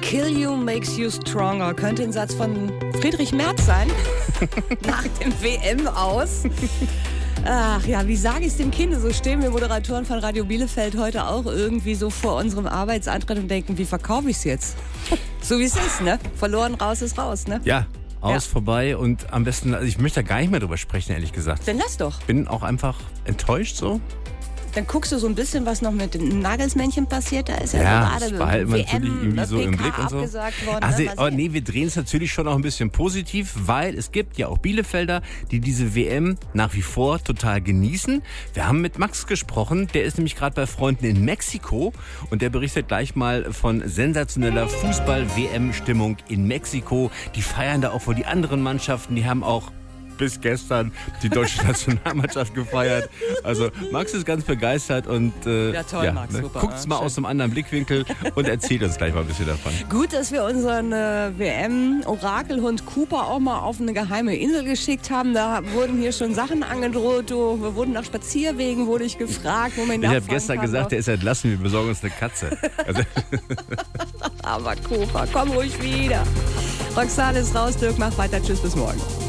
Kill you makes you stronger. Könnte ein Satz von Friedrich Merz sein. Nach dem WM-Aus. Ach ja, wie sage ich es dem Kind? So stehen wir Moderatoren von Radio Bielefeld heute auch irgendwie so vor unserem Arbeitsantritt und denken, wie verkaufe ich es jetzt? So wie es ist, ne? Verloren, raus ist raus, ne? Ja, vorbei und am besten, also ich möchte da gar nicht mehr drüber sprechen, ehrlich gesagt. Dann lass doch. Bin auch einfach enttäuscht so. Dann guckst du so ein bisschen, was noch mit dem Nagelsmännchen passiert. Da ist ja Ja, so das behalten wir natürlich irgendwie so im Blick und so. Abgesagt worden, Also, ne? nee, wir drehen es natürlich schon auch ein bisschen positiv, weil es gibt ja auch Bielefelder, die diese WM nach wie vor total genießen. Wir haben mit Max gesprochen, der ist nämlich gerade bei Freunden in Mexiko und der berichtet gleich mal von sensationeller Fußball-WM-Stimmung in Mexiko. Die feiern da auch vor die anderen Mannschaften, die haben auch bis gestern die deutsche Nationalmannschaft gefeiert. Also Max ist ganz begeistert und ja, toll, Max, super. Guckt's mal aus einem anderen Blickwinkel und erzählt uns gleich mal ein bisschen davon. Gut, dass wir unseren WM-Orakelhund Cooper auch mal auf eine geheime Insel geschickt haben. Da wurden hier schon Sachen angedroht. Wir wurden nach Spazierwegen, wurde ich gefragt, wo man ihn Ich habe abfangen gestern kann. gesagt, der ist entlassen, wir besorgen uns eine Katze. Also Aber Cooper, komm ruhig wieder. Roxane ist raus, Dirk macht weiter. Tschüss, bis morgen.